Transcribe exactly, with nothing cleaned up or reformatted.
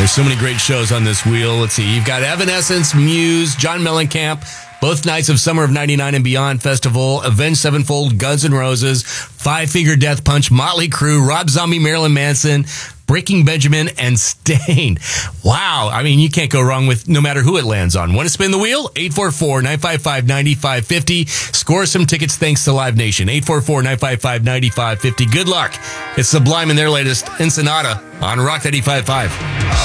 There's so many great shows on this wheel. Let's see. You've got Evanescence, Muse, John Mellencamp, both nights of Summer of ninety-nine and Beyond Festival, Avenged Sevenfold, Guns N' Roses, Five Finger Death Punch, Motley Crue, Rob Zombie, Marilyn Manson, Breaking Benjamin, and Stain. Wow. I mean, you can't go wrong with no matter who it lands on. Want to spin the wheel? eight four four, nine five five, nine five five zero. Score some tickets thanks to Live Nation. eight four four, nine five five, nine five five zero. Good luck. It's Sublime in their latest Ensenada on Rock ninety-five point five.